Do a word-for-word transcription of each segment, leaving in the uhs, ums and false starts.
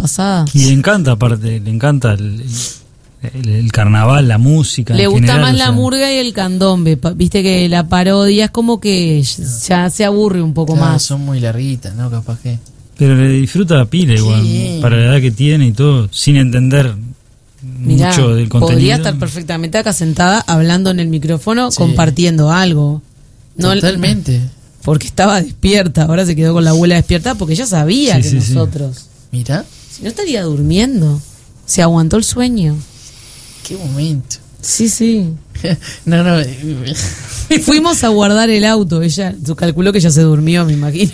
pasada. Y le encanta, aparte, le encanta el, el, el carnaval, la música. Le en gusta general, más o la sea, murga y el candombe. Pa- Viste que la parodia es como que ya se aburre un poco Claro, más. son muy larguitas, ¿no? Capaz que... Pero le disfruta la pila igual, Sí. para la edad que tiene y todo, sin entender Mirá, mucho del contenido. podría estar perfectamente acá sentada hablando en el micrófono, Sí. compartiendo algo. No, Totalmente. Porque estaba despierta, ahora se quedó con la abuela despierta porque ella sabía Sí, que sí, sí. nosotros. Mirá, Si no estaría durmiendo. Se aguantó el sueño. qué momento. Sí, sí. No, no. Fuimos a guardar el auto. Ella calculó que ya se durmió, me imagino.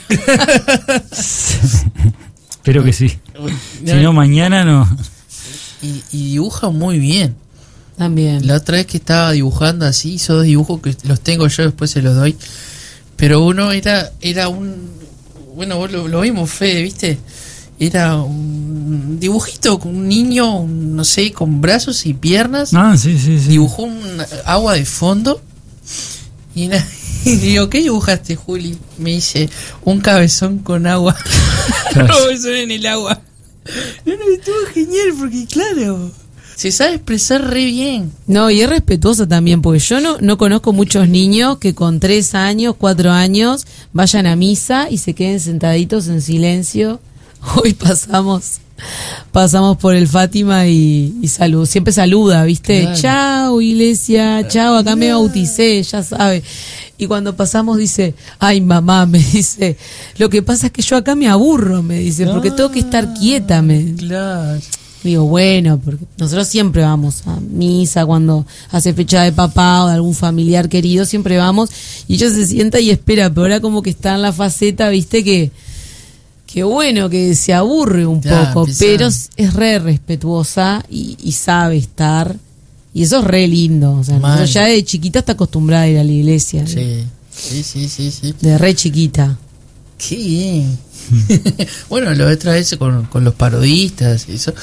Espero que sí. Si no, mañana no. Y, y dibuja muy bien. También. La otra vez que estaba dibujando así, hizo dos dibujos que los tengo yo, después se los doy. Pero uno era era un... Bueno, vos lo, lo vimos, Fede, ¿viste? Era un dibujito con un niño, un, no sé, con brazos y piernas. Ah, sí, sí, sí. Dibujó un agua de fondo. Y, na- y digo, ¿qué dibujaste, Juli? Me dice, un cabezón con agua. Claro. Un cabezón en el agua. No, no, estuvo genial porque, claro, se sabe expresar re bien. No, y es respetuosa también, porque yo no, no conozco muchos niños que con tres años, cuatro años, vayan a misa y se queden sentaditos en silencio. Hoy pasamos pasamos por el Fátima y, y salud, siempre saluda, ¿viste? Claro. Chao, iglesia, chao, acá me bauticé, ya sabe. Y cuando pasamos dice, ay mamá, me dice, lo que pasa es que yo acá me aburro, me dice, porque tengo que estar quieta, me Claro. Digo, bueno, porque nosotros siempre vamos a misa cuando hace fecha de papá o de algún familiar querido, siempre vamos, y ella se sienta y espera, pero ahora como que está en la faceta, viste, que que bueno, que se aburre un Ya, poco, empieza- pero es, es re respetuosa y, y sabe estar, y eso es re lindo, o sea, Mal. nosotros ya de chiquita está acostumbrada a ir a la iglesia, Sí, sí, sí, sí, sí. de re chiquita. Qué bien. Bueno, lo otra vez con, con los parodistas y eso.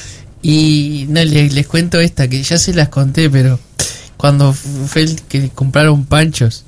Y no, les, les cuento esta, que ya se las conté, pero cuando fue el que compraron panchos,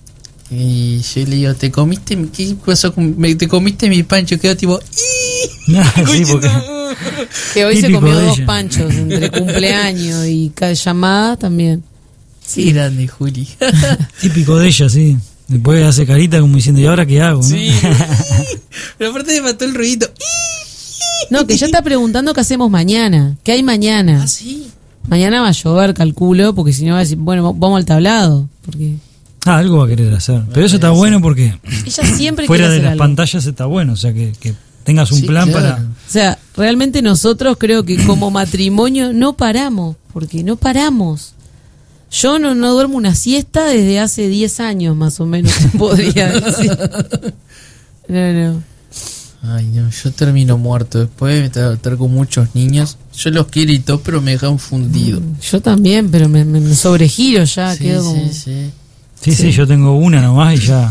y yo le digo, ¿te comiste? mi- ¿Qué pasó? con- me- ¿Te comiste mi pancho? Quedó tipo... Sí, porque Que hoy se Típico comió de dos ella. panchos entre cumpleaños y cada llamada también. Sí, grande, Juli. típico de ella, sí. Después hace carita como diciendo, ¿y ahora qué hago? no? Sí. Pero aparte me mató el ruidito. No, que ya está preguntando qué hacemos mañana. ¿Qué hay mañana? Ah, sí. Mañana va a llover, calculo, porque si no va a decir, bueno, vamos al tablado. Porque Ah, algo va a querer hacer. Pero eso está bueno porque ella siempre fuera quiere de hacer las algo. pantallas está bueno. O sea, que, que tengas un Sí, plan claro. para... O sea, realmente nosotros creo que como matrimonio no paramos, porque no paramos. Yo no, no duermo una siesta desde hace diez años más o menos, se podría decir. No, no. Ay, no, yo termino muerto. Después me tra- traigo muchos niños. Yo los quiero y todo, pero me dejan fundido. Yo también, pero me, me, me sobregiro ya, Sí, quedo como... sí, sí. Sí, sí, yo tengo una nomás y ya...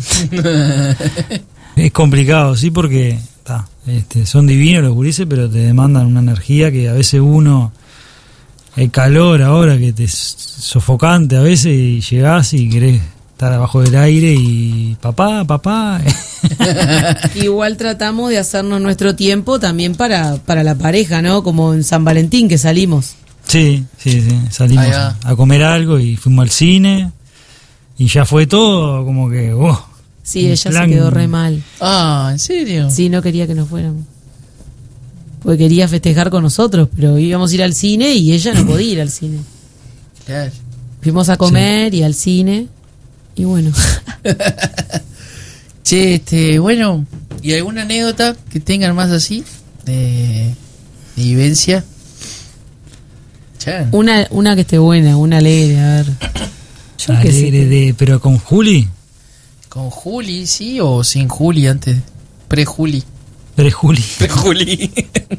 Es complicado, sí, porque ta, este, son divinos los gurises, pero te demandan una energía que a veces uno... El calor ahora que te es sofocante a veces y llegás y querés estar abajo del aire y papá, papá. Igual tratamos de hacernos nuestro tiempo también para, para la pareja, ¿no? Como en San Valentín que salimos. Sí, sí, sí, salimos Ahí a, va. a comer algo y fuimos al cine y ya fue todo como que... Oh, Sí, un ella plan- se quedó re mal. Ah, ¿en serio? Sí, no quería que nos fuéramos. Porque quería festejar con nosotros, pero íbamos a ir al cine y ella no podía ir al cine. Claro. Fuimos a comer y al cine y bueno. Che, este, bueno, ¿y alguna anécdota que tengan más así? De, de vivencia. Chan. Una, una que esté buena, una alegre, a ver. Yo qué sé. alegre de, pero con Juli, ¿Con Juli, sí? ¿O sin Juli antes? Pre-Juli. pre-Juli, Pre-Juli.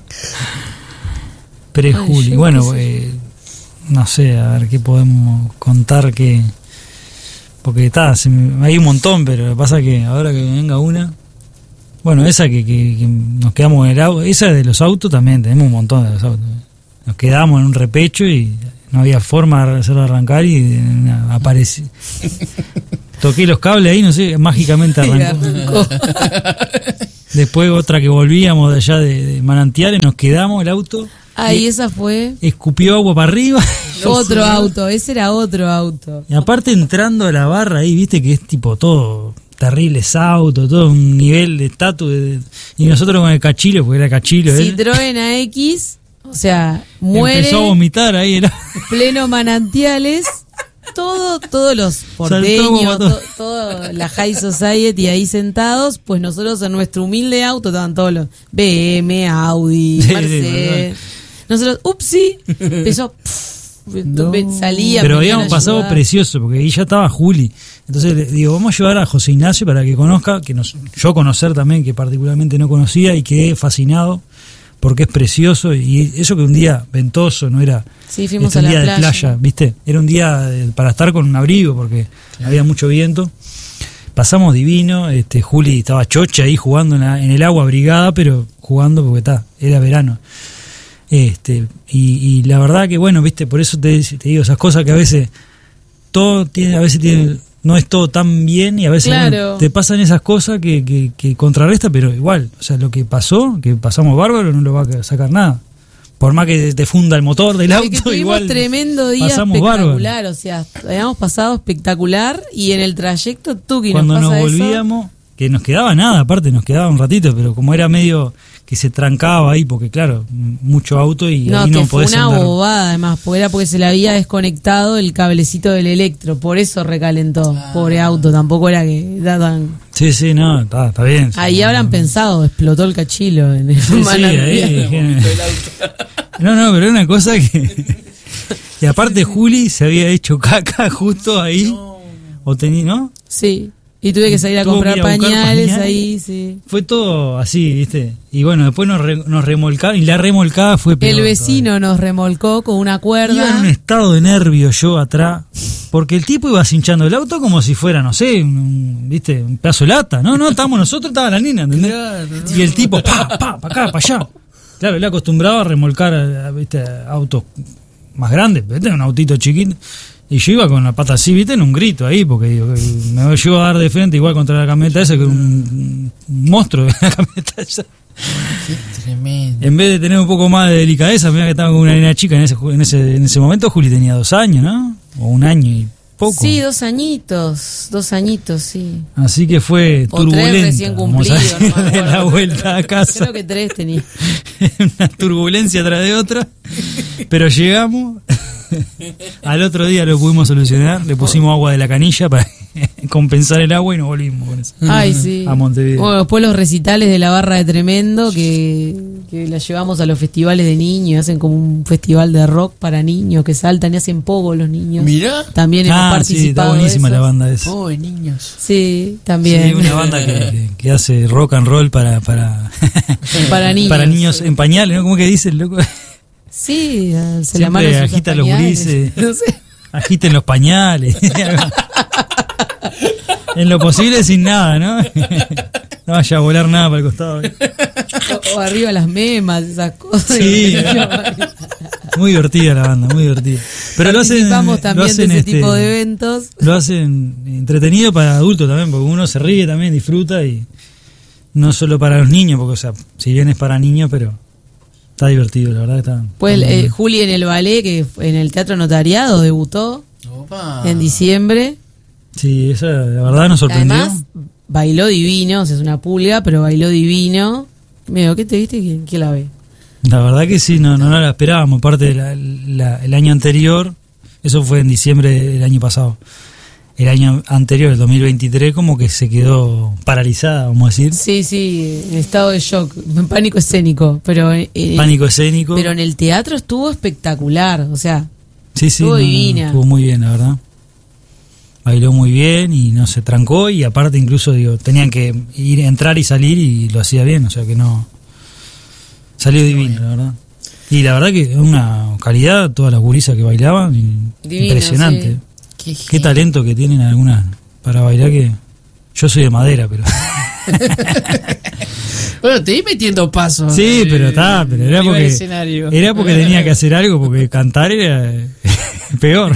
pre-Juli. Ay, yo Bueno, qué eh, no sé, a ver qué podemos contar que... Porque está, se me- hay un montón, pero lo que pasa es que ahora que venga una... Bueno, esa que, que, que nos quedamos en el auto, esa de los autos también, tenemos un montón de los autos. Nos quedamos en un repecho y no había forma de hacerlo arrancar y eh, apareció. Toqué los cables ahí, no sé, mágicamente arrancó. Arrancó. Después otra que volvíamos de allá de, de Manantiales, nos quedamos el auto. Ahí esa fue. Escupió agua para arriba. Otro auto, ese era otro auto. Y aparte entrando a la barra ahí, viste que es tipo todo terribles autos, todo un nivel de estatus. De, y nosotros con el cachilo, porque era cachilo. Citroën A X, o sea, muere. Empezó a vomitar ahí. Era. Pleno Manantiales. Todo, todos los porteños, to, toda la high society ahí sentados, pues nosotros en nuestro humilde auto estaban todos los B M, Audi, sí, Mercedes. Sí, nosotros, upsi, empezó, pff, no. salía. Pero habíamos pasado precioso, porque ahí ya estaba Juli. Entonces le digo, vamos a llevar a José Ignacio para que conozca, que nos, yo conocer también, que particularmente no conocía y quedé fascinado. Porque es precioso y eso que un día ventoso, no era sí, fuimos este, a un la día playa. de playa, ¿viste? Era un día de, para estar con un abrigo porque claro. había mucho viento. Pasamos divino, este Juli estaba chocha ahí jugando en, la, en el agua abrigada, pero jugando porque está, era verano. Este y, y la verdad que bueno, ¿viste? Por eso te, te digo esas cosas que a veces todo tiene, a veces tiene no es todo tan bien y a veces claro. bueno, te pasan esas cosas que, que, que contrarresta, pero igual, o sea, lo que pasó, que pasamos bárbaro, no lo va a sacar nada. Por más que te funda el motor del auto, que tuvimos igual tremendo día espectacular, bárbaro. O sea, habíamos pasado espectacular y en el trayecto tú que cuando nos, nos pasa volvíamos, eso, que nos quedaba nada, aparte nos quedaba un ratito, pero como era medio que se trancaba ahí, porque claro, mucho auto y no, ahí no que fue podés una andar. bobada además, porque era porque se le había desconectado el cablecito del electro, por eso recalentó, ah. pobre auto, tampoco era que da tan... Sí, sí, no, está, está bien. Ahí sí, habrán no, pensado, explotó el cachilo en el sí, sí, ahí, no, no, pero era una cosa que... Y aparte Juli se había hecho caca justo ahí, no. o tenía, ¿no? Sí. Y tuve que salir a comprar a pañales, pañales ahí, sí. Fue todo así, ¿viste? Y bueno, después nos, re, nos remolcaron, y la remolcada fue peor. El vecino todavía. Nos remolcó con una cuerda. Iba en un estado de nervio yo atrás, porque el tipo iba cinchando el auto como si fuera, no sé, un, un, ¿viste? Un pedazo de lata. No, no, estábamos nosotros, estaba la nena, ¿entendés? Claro, no. Y el tipo, pa, pa, pa acá, pa allá. Claro, él acostumbrado a remolcar, ¿viste? Autos más grandes, ¿viste? Un autito chiquito. Y yo iba con la pata así, viste, en un grito ahí, porque digo, me llevo a dar de frente igual contra la camioneta esa, que un, un monstruo de la camioneta esa. Qué tremendo. En vez de tener un poco más de delicadeza, mira que estaba con una nena chica en ese, en ese, en ese momento, Juli tenía dos años, ¿no? O un año y poco. Sí, dos añitos, dos añitos, sí. Así que fue o turbulenta. Tres recién cumplidos, no de la vuelta a casa. Creo que tres tenía. Una turbulencia tras de otra. Pero llegamos. Al otro día lo pudimos solucionar. Le pusimos agua de la canilla para compensar el agua y nos volvimos con eso. Ay, sí. A Montevideo. Bueno, después los recitales de la barra de Tremendo que, que la llevamos a los festivales de niños. Hacen como un festival de rock para niños que saltan y hacen pogo los niños. Mirá. También hemos ah, participado. Sí, está buenísima la banda esa. Oh, de niños. Sí, también. Sí, una banda que, que, que hace rock and roll para para, para niños. Para niños sí. En pañales, ¿no? ¿Cómo que dice el loco? Sí, se siempre la mano agita los gurises, no sé. Agiten los pañales. En lo posible sin nada, ¿no? No vaya a volar nada para el costado. O, o arriba las memas, esas cosas. Sí. Muy divertida la banda, muy divertida. Pero lo hacen, también lo hacen de ese este, tipo de eventos. Lo hacen entretenido para adultos también, porque uno se ríe también, disfruta y no solo para los niños, porque o sea, si bien es para niños, pero está divertido, la verdad que está. Pues está eh, Juli en el ballet, que en el Teatro Notariado debutó. Opa. En diciembre. Sí, esa la verdad nos sorprendió. Además, bailó divino, o sea, es una pulga, pero bailó divino. Mira, ¿qué te viste? ¿Quién, quién la ve? La verdad que sí, no, no, no la esperábamos. Aparte de la, la, el año anterior, eso fue en diciembre del año pasado. El año anterior, el dos mil veintitrés, como que se quedó paralizada, vamos a decir. Sí, sí, en estado de shock, en pánico escénico. Pero eh, pánico escénico. Pero en el teatro estuvo espectacular, o sea, sí, sí, estuvo no, divina. Estuvo muy bien, la verdad. Bailó muy bien y no se trancó y aparte incluso digo tenían que ir entrar y salir y lo hacía bien, o sea que no salió divino, la verdad. Y la verdad que es una calidad todas las gurisas que bailaban divino, impresionante. Sí. Qué, Qué talento que tienen algunas para bailar, que yo soy de madera, pero bueno, te iba metiendo pasos. Sí, pero está, pero era porque era porque tenía que hacer algo, porque cantar era peor.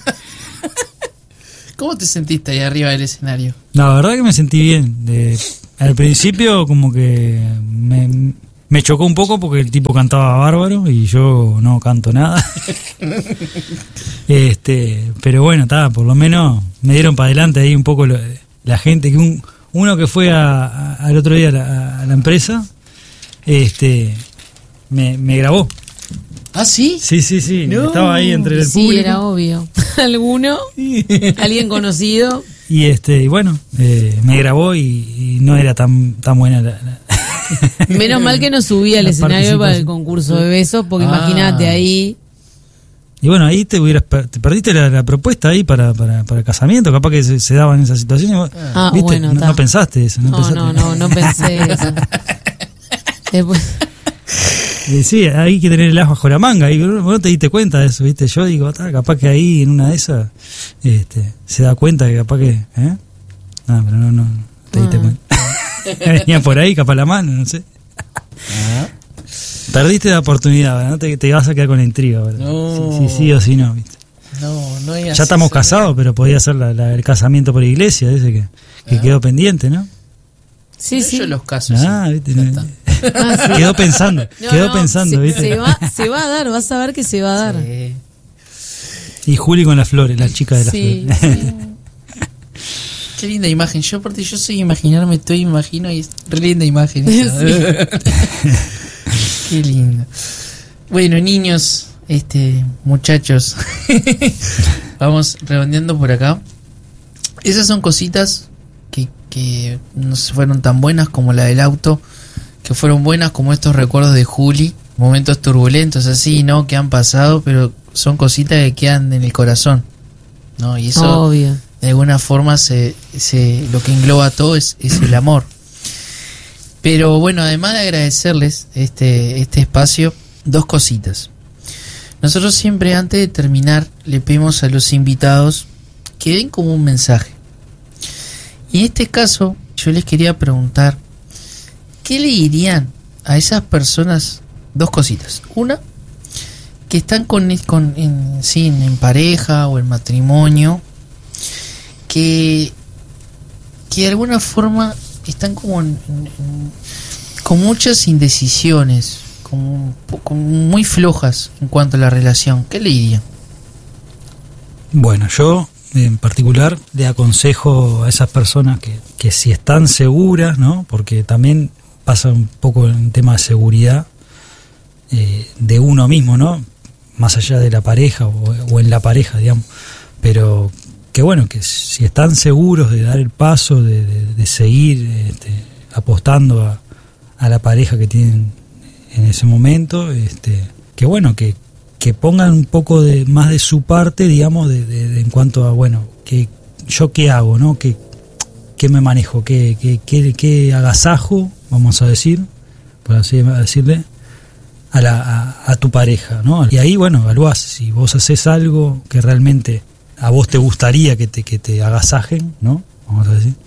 ¿Cómo te sentiste ahí arriba del escenario? La verdad que me sentí bien. De, al principio como que me, me chocó un poco porque el tipo cantaba bárbaro y yo no canto nada. este Pero bueno, está, por lo menos me dieron para adelante ahí un poco lo, la gente. que un, Uno que fue a, a, al otro día a la, a la empresa, este me, me grabó. ¿Ah, sí? Sí, sí, sí. No. Estaba ahí entre el Sí, público. era obvio. Alguno, alguien conocido. Y este y bueno, eh, me grabó y, y no era tan tan buena la, la Menos mal que no subí al la escenario para el participación. concurso de besos, porque Ah. imagínate ahí. Y bueno, ahí te hubieras per- te perdiste la, la propuesta ahí para, para, para el casamiento, capaz que se, se daban esas situaciones. y vos, Ah, ¿viste? bueno, no, ta. no pensaste eso, no, No, pensaste. no, no, no pensé eso. Después, Y sí, hay que tener el as bajo la manga, y vos no te diste cuenta de eso, ¿viste? Yo digo, ta, capaz que ahí en una de esas este, se da cuenta que capaz que, ¿eh? No, pero no, no, no te diste Ah. cuenta. Venía por ahí, capaz la mano, no sé. Ah. Perdiste la oportunidad, ¿no? Te, te vas a quedar con la intriga, ¿verdad? No. Sí, sí, sí o sí no, ¿viste? No, no hay Ya estamos casados, pero podía ser la, la- el casamiento por iglesia, ese que, que Ah. quedó pendiente, ¿no? sí, sí. Yo los casos. Ah, sí. ¿viste? Ya está. Ah, sí. Quedó pensando, No, quedó no, pensando, se, ¿viste? Se va, se va a dar, vas a ver que se va a dar. Sí. Y Juli con las flores, la chica de las Sí, flores. sí. Qué linda imagen. Yo, aparte, yo soy imaginarme, estoy imagino y es re linda imagen. esa. Qué lindo. Bueno, niños, este, muchachos, vamos redondeando por acá. Esas son cositas que, que no fueron tan buenas como la del auto, que fueron buenas como estos recuerdos de Juli, momentos turbulentos así, ¿no? Que han pasado, pero son cositas que quedan en el corazón, ¿no? Y eso, Obvio. de alguna forma, se, se lo que engloba todo es, es el amor. Pero bueno, además de agradecerles este, este espacio, dos cositas. Nosotros siempre antes de terminar le pedimos a los invitados que den como un mensaje. Y en este caso yo les quería preguntar, ¿qué le dirían a esas personas? Dos cositas. Una, que están con, con en, sí, en pareja o en matrimonio, que, que de alguna forma están como en, en, en, con muchas indecisiones, como, como muy flojas en cuanto a la relación. ¿Qué le dirían? Bueno, yo en particular le aconsejo a esas personas que, que si están seguras, ¿no? Porque también pasa un poco el tema de seguridad eh, de uno mismo, ¿no? Más allá de la pareja o, o en la pareja, digamos. Pero que bueno, que si están seguros de dar el paso, de, de, de seguir este, apostando a, a la pareja que tienen en ese momento, este, que bueno, que que pongan un poco de más de su parte, digamos, de, de, de en cuanto a, bueno, que yo qué hago, ¿no? ¿Qué, qué me manejo? ¿Qué, qué, qué, qué agasajo, vamos a decir, por así decirle, a, la, a, a tu pareja, ¿no? Y ahí, bueno, evaluás si vos haces algo que realmente a vos te gustaría que te, que te agasajen, ¿no? Vamos a decir.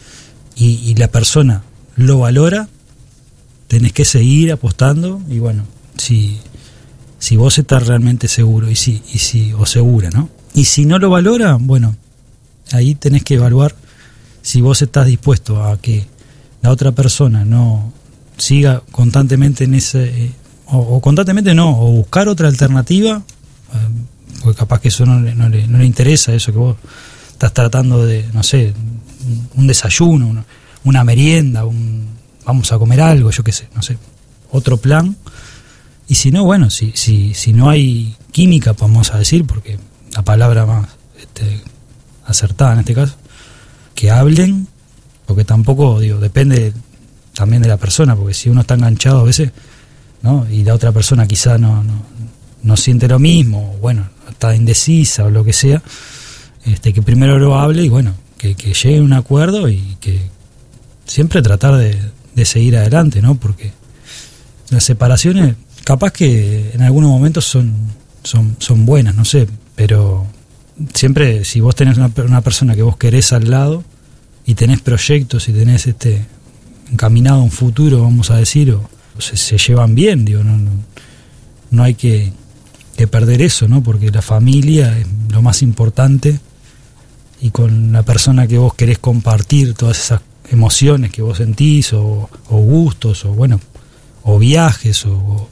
Y, y la persona lo valora, tenés que seguir apostando y, bueno, si... si vos estás realmente seguro y si, y si o segura, ¿no? Y si no lo valora, bueno, ahí tenés que evaluar si vos estás dispuesto a que la otra persona no siga constantemente en ese, eh, o, o constantemente no, o buscar otra alternativa, eh, porque capaz que eso no le, no, le, no le interesa, eso que vos estás tratando de, no sé, un, un desayuno, una, una merienda, un, vamos a comer algo, yo qué sé, no sé, otro plan. Y si no, bueno, si, si, si no hay química, vamos a decir, porque la palabra más este, acertada en este caso, que hablen, porque tampoco, digo, depende también de la persona, porque si uno está enganchado a veces, ¿no? Y la otra persona quizá no, no, no siente lo mismo, o bueno, está indecisa o lo que sea, este, que primero lo hable y bueno, que, que llegue a un acuerdo y que siempre tratar de, de seguir adelante, ¿no? Porque las separaciones capaz que en algunos momentos son, son, son buenas, no sé, pero siempre si vos tenés una, una persona que vos querés al lado y tenés proyectos y tenés este encaminado a un futuro, vamos a decir, o se, se llevan bien, digo, no, no, no hay que, que perder eso, ¿no? Porque la familia es lo más importante y con la persona que vos querés compartir todas esas emociones que vos sentís, o, o gustos, o bueno, o viajes, o,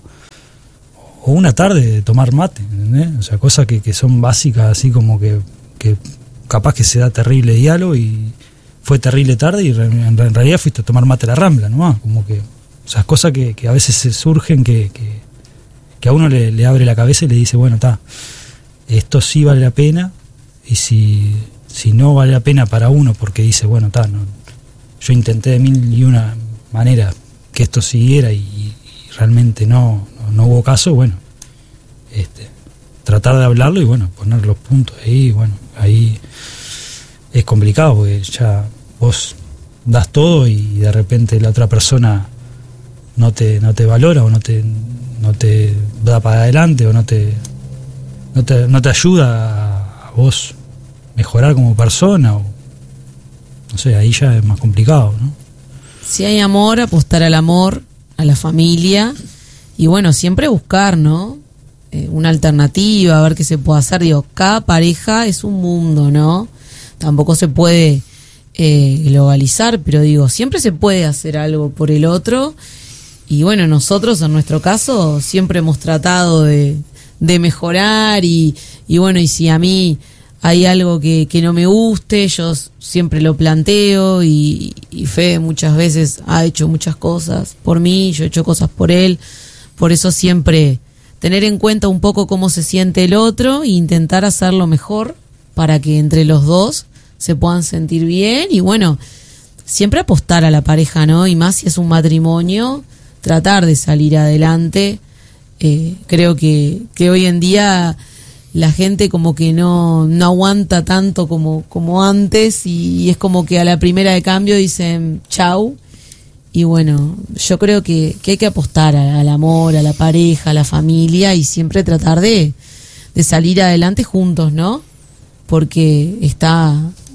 o una tarde de tomar mate, ¿entendés? O sea, cosas que, que son básicas, así como que, que capaz que se da terrible diálogo y fue terrible tarde y en, en realidad fuiste a tomar mate a la Rambla, nomás, como que, o sea, cosas que, que a veces se surgen que, que, que a uno le, le abre la cabeza y le dice, bueno, está, esto sí vale la pena, y si, si no vale la pena para uno porque dice, bueno, está, no, yo intenté de mil y una manera que esto siguiera y, y realmente no, no, no hubo caso, bueno, este, tratar de hablarlo y bueno, poner los puntos ahí, bueno, ahí es complicado porque ya vos das todo y de repente la otra persona no te, no te valora o no te, no te da para adelante o no te, no te, no te ayuda a, a vos mejorar como persona, o no sé, ahí ya es más complicado, ¿no? Si hay amor, apostar al amor, a la familia, y bueno, siempre buscar, ¿no? Eh, una alternativa, a ver qué se puede hacer. Digo, cada pareja es un mundo, ¿no? Tampoco se puede eh, globalizar, pero digo, siempre se puede hacer algo por el otro. Y bueno, nosotros en nuestro caso siempre hemos tratado de, de mejorar y, y bueno, y si a mí hay algo que, que no me guste, yo siempre lo planteo y, y Fede muchas veces ha hecho muchas cosas por mí, yo he hecho cosas por él, por eso siempre tener en cuenta un poco cómo se siente el otro e intentar hacerlo mejor para que entre los dos se puedan sentir bien y bueno, siempre apostar a la pareja, ¿no? Y más si es un matrimonio, tratar de salir adelante. Eh, creo que, que hoy en día la gente como que no, no aguanta tanto como, como antes y, y es como que a la primera de cambio dicen chau. Y bueno, yo creo que, que hay que apostar a, al amor, a la pareja, a la familia y siempre tratar de, de salir adelante juntos, ¿no? Porque está,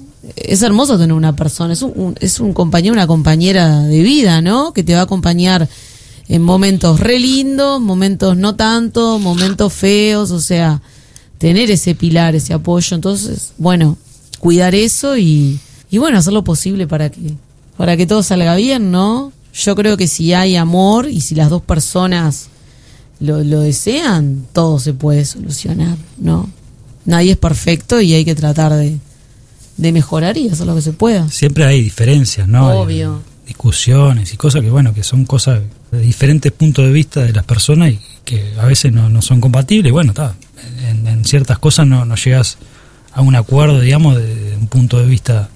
es hermoso tener una persona, es un, un, es un compañero, una compañera de vida, ¿no? Que te va a acompañar en momentos re lindos, momentos no tanto, momentos feos, o sea, tener ese pilar, ese apoyo. Entonces, bueno, cuidar eso y, y bueno, hacer lo posible para que, para que todo salga bien, ¿no? Yo creo que si hay amor y si las dos personas lo, lo desean, todo se puede solucionar, ¿no? Nadie es perfecto y hay que tratar de, de mejorar y hacer lo que se pueda. Siempre hay diferencias, ¿no? Obvio. Hay discusiones y cosas que, bueno, que son cosas de diferentes puntos de vista de las personas y que a veces no, no son compatibles. Bueno, está, en, en ciertas cosas no, no llegas a un acuerdo, digamos, de, de un punto de vista.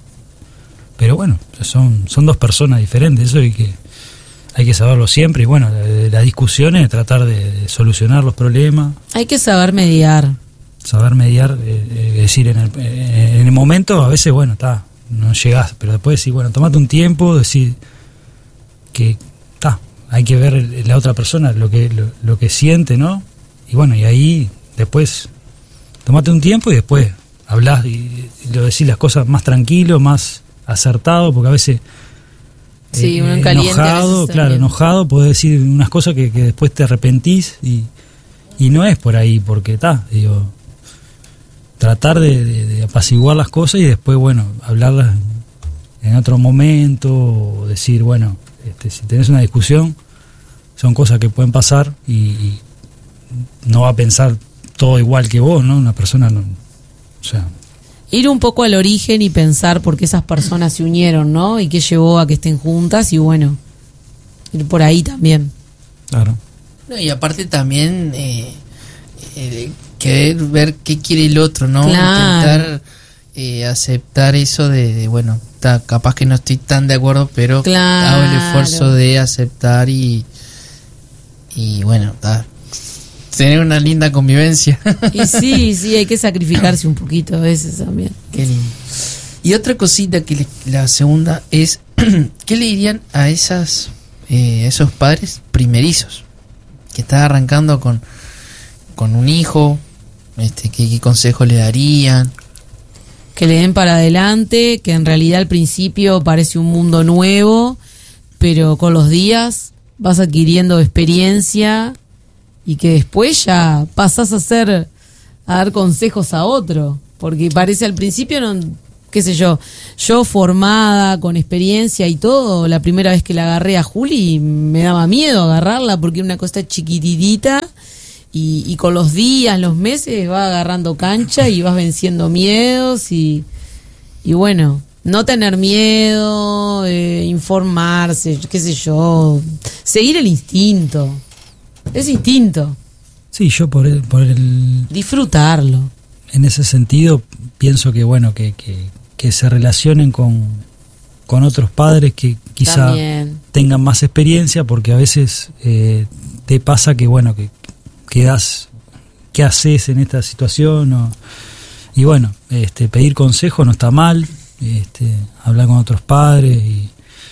Pero bueno, son, son dos personas diferentes, eso hay que, hay que saberlo siempre. Y bueno, las discusiones, tratar de, de solucionar los problemas. Hay que saber mediar. Saber mediar, eh, es decir, en el, en el momento a veces, bueno, está, no llegás, pero después decir, bueno, tomate un tiempo, decir que está, hay que ver la otra persona lo que lo, lo que siente, ¿no? Y bueno, y ahí después tomate un tiempo y después hablás y, y lo decís las cosas más tranquilo, más acertado, porque a veces sí, eh, uno en caliente, enojado, a veces claro, enojado, podés decir unas cosas que, que después te arrepentís y, y no es por ahí, porque está, digo, tratar de, de, de apaciguar las cosas y después, bueno, hablarlas en otro momento, o decir, bueno, este, si tenés una discusión, son cosas que pueden pasar y, y no va a pensar todo igual que vos, ¿no? Una persona, no, o sea... Ir un poco al origen y pensar por qué esas personas se unieron, ¿no? Y qué llevó a que estén juntas y bueno, ir por ahí también. Claro. No, y aparte también eh, eh, querer ver qué quiere el otro, ¿no? Claro. Intentar eh, aceptar eso de, de bueno, ta, capaz que no estoy tan de acuerdo, pero claro. hago el esfuerzo de aceptar y, y bueno, ta, tener una linda convivencia. Y sí, sí, hay que sacrificarse un poquito a veces también. Qué lindo. Y otra cosita que le, la segunda es, ¿qué le dirían a esas eh, esos padres primerizos que están arrancando con, con un hijo? Este, ¿qué, qué consejo le darían? Que le den para adelante, que en realidad al principio parece un mundo nuevo, pero con los días vas adquiriendo experiencia y que después ya pasás a hacer, a dar consejos a otro, porque parece al principio no, qué sé yo, yo formada, con experiencia y todo, la primera vez que la agarré a Juli me daba miedo agarrarla porque era una cosa chiquititita y, y con los días, los meses vas agarrando cancha y vas venciendo miedos y, y bueno, no tener miedo, eh, informarse, qué sé yo, seguir el instinto, es instinto. Sí, yo por el, por el... disfrutarlo. En ese sentido, pienso que, bueno, que, que, que se relacionen con, con otros padres que quizá También. tengan más experiencia, porque a veces eh, te pasa que, bueno, que quedás, ¿qué haces en esta situación? O, y bueno, este, pedir consejo no está mal, este, hablar con otros padres y,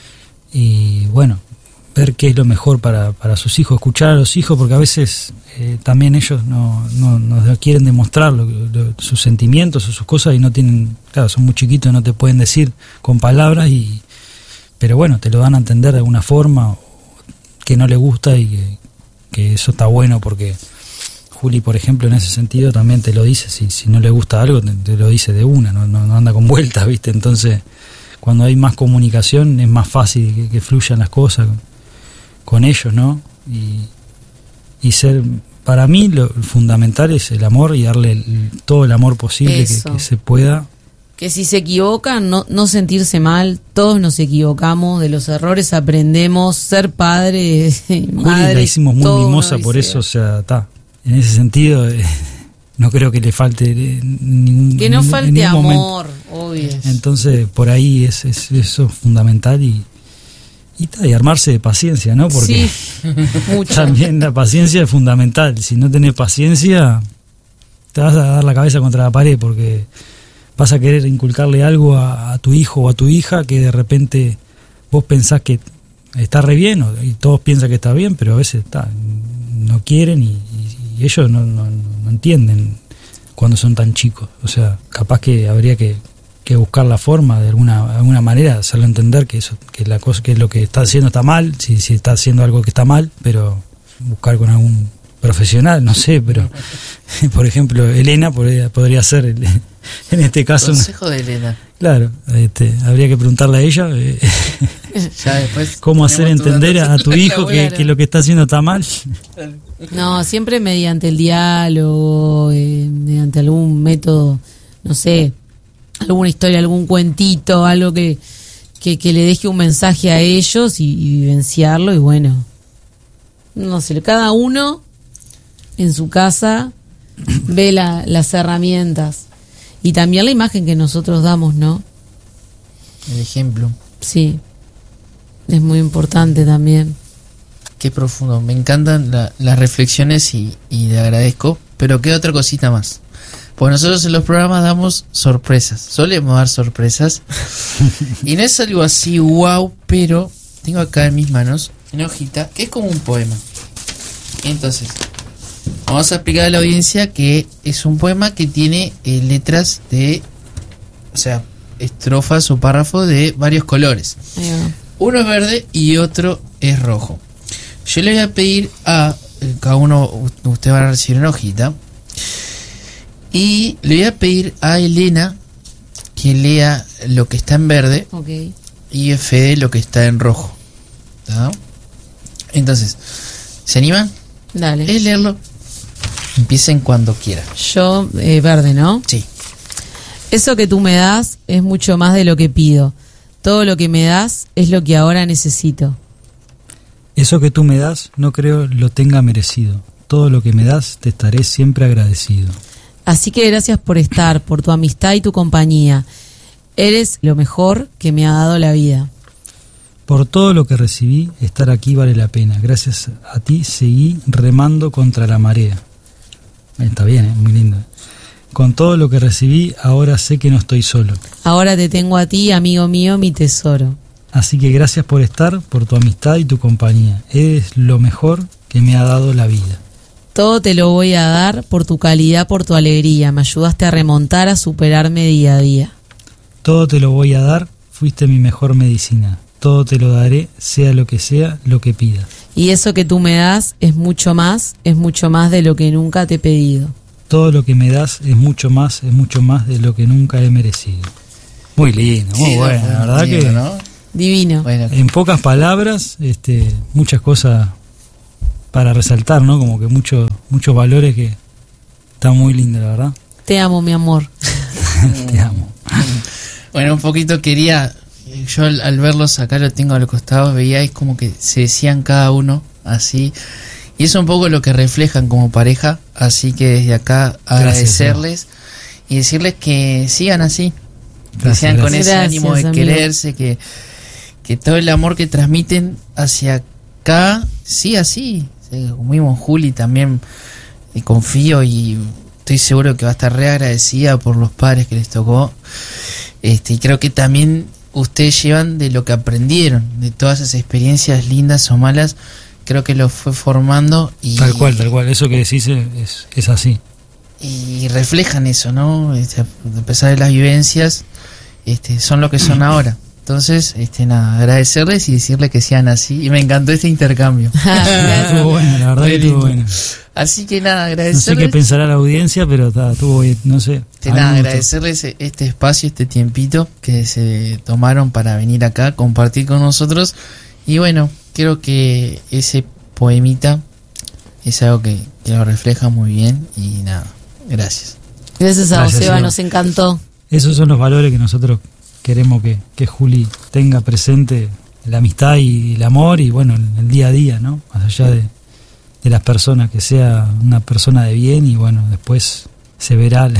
y bueno, ver qué es lo mejor para, para sus hijos, escuchar a los hijos, porque a veces eh, también ellos no, no, no quieren demostrar lo, lo, sus sentimientos o sus cosas y no tienen, claro, son muy chiquitos, no te pueden decir con palabras, y pero bueno, te lo dan a entender de alguna forma que no le gusta y que, que eso está bueno, porque Juli, por ejemplo, en ese sentido también te lo dice, si, si no le gusta algo te, te lo dice de una, no, no, no anda con vueltas, ¿viste? Entonces, cuando hay más comunicación es más fácil que, que fluyan las cosas con ellos, ¿no? Y, y ser, para mí lo fundamental es el amor y darle el, todo el amor posible que, que se pueda. Que si se equivocan, no, no sentirse mal, todos nos equivocamos, de los errores aprendemos, ser padre, madre, la hicimos muy mimosa, por eso, o sea, está, en ese sentido, eh, no creo que le falte ningún, que no ningún, falte amor, momento. Obvio. Entonces, por ahí es, es eso es fundamental y Y, y armarse de paciencia, ¿no? Porque sí, mucho. También la paciencia es fundamental. Si no tenés paciencia, te vas a dar la cabeza contra la pared, porque vas a querer inculcarle algo a, a tu hijo o a tu hija que de repente vos pensás que está re bien, o, y todos piensan que está bien, pero a veces está, no quieren y, y, y ellos no, no, no entienden cuando son tan chicos. O sea, capaz que habría que que buscar la forma de alguna alguna manera, hacerlo entender que eso, que la cosa, que lo que está haciendo está mal, si, si está haciendo algo que está mal, pero buscar con algún profesional, no sé, pero por ejemplo Elena podría, podría ser el, en este caso consejo de Elena. Claro, este, habría que preguntarle a ella eh, ya después cómo hacer entender a tu hijo que, claro. que lo que está haciendo está mal. No, siempre mediante el diálogo, eh, mediante algún método, no sé, alguna historia, algún cuentito, algo que, que, que le deje un mensaje a ellos y, y vivenciarlo, y bueno, no sé, cada uno en su casa ve la, las herramientas y también la imagen que nosotros damos, ¿no? El ejemplo. Sí, es muy importante también. Qué profundo, me encantan la, las reflexiones y, y le agradezco, pero queda otra cosita más. Pues nosotros en los programas damos sorpresas, solemos dar sorpresas y no es algo así wow, pero tengo acá en mis manos una hojita que es como un poema. Entonces, vamos a explicar a la audiencia que es un poema que tiene eh, letras de, o sea, estrofas o párrafos de varios colores. Ahí Uno es verde y otro es rojo. Yo le voy a pedir a eh, cada uno, ustedes van a recibir una hojita. Y le voy a pedir a Elena que lea lo que está en verde, okay. Y a Fede lo que está en rojo. ¿Tá? Entonces, ¿se animan? Dale. Es leerlo. Empiecen cuando quieran. Yo, eh, verde, ¿no? Sí. Eso que tú me das es mucho más de lo que pido. Todo lo que me das es lo que ahora necesito. Eso que tú me das no creo lo tenga merecido. Todo lo que me das te estaré siempre agradecido. Así que gracias por estar, por tu amistad y tu compañía. Eres lo mejor que me ha dado la vida. Por todo lo que recibí, estar aquí vale la pena. Gracias a ti seguí remando contra la marea. Está bien, ¿eh? Muy lindo. Con todo lo que recibí, ahora sé que no estoy solo. Ahora te tengo a ti, amigo mío, mi tesoro. Así que gracias por estar, por tu amistad y tu compañía. Eres lo mejor que me ha dado la vida. Todo te lo voy a dar por tu calidad, por tu alegría. Me ayudaste a remontar, a superarme día a día. Todo te lo voy a dar, fuiste mi mejor medicina. Todo te lo daré, sea lo que sea, lo que pida. Y eso que tú me das es mucho más, es mucho más de lo que nunca te he pedido. Todo lo que me das es mucho más, es mucho más de lo que nunca he merecido. Muy lindo, muy Sí, bueno, no, la verdad lindo, que ¿no? Divino. Bueno, en pocas palabras, este, muchas cosas para resaltar, ¿no? Como que muchos muchos valores que están muy lindos, la verdad. Te amo, mi amor. Te amo. bueno, un poquito quería, yo al, al verlos acá, lo tengo a los costados, veía es como que se decían cada uno así, y eso es un poco lo que reflejan como pareja, así que desde acá agradecerles y decirles que sigan así, que Gracias, sean con gracias. ese Gracias, ánimo de amigo. quererse, que, que todo el amor que transmiten hacia acá, sí, así, sí, mismo Juli también, eh, confío y estoy seguro que va a estar re agradecida por los padres que les tocó. Este, y creo que también ustedes llevan de lo que aprendieron, de todas esas experiencias lindas o malas, creo que lo fue formando y Tal cual, tal cual, eso que decís es, es así. y reflejan eso, ¿no? Este, a pesar de las vivencias, este, son lo que son ahora. Entonces, este, nada, agradecerles y decirles que sean así. Y me encantó este intercambio. Estuvo bueno, la verdad Muy que estuvo lindo. bueno. Así que nada, No sé agradecerles. qué pensará la audiencia, pero está, estuvo bien, no sé. Este, A mí nada, me gustó. agradecerles este espacio, este tiempito que se tomaron para venir acá, compartir con nosotros. Y bueno, creo que ese poemita es algo que, que lo refleja muy bien. Y nada, gracias. Gracias a Gracias, vos, Eva, Eva. nos encantó. Esos son los valores que nosotros queremos que, que Juli tenga presente, la amistad y el amor y bueno, el, el día a día, ¿no? Más allá de, de las personas, que sea una persona de bien y bueno, después se verá,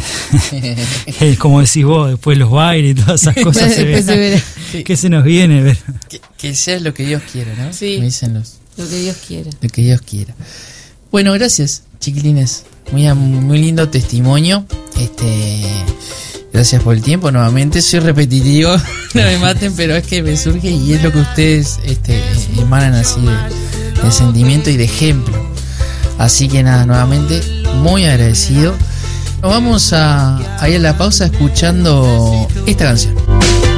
como decís vos, después los bailes y todas esas cosas se Después se verán. verá. ¿Qué se nos viene? Ver? que, que sea lo que Dios quiera, ¿no? Sí. Me dicen los, Lo que Dios quiera. lo que Dios quiera. Bueno, gracias, chiquilines. Muy, muy lindo testimonio. Este, gracias por el tiempo. Nuevamente soy repetitivo, no me maten, pero es que me surge y es lo que ustedes este, emanan así de, de sentimiento y de ejemplo. Así que nada, nuevamente muy agradecido. Nos vamos a, a ir a la pausa escuchando esta canción.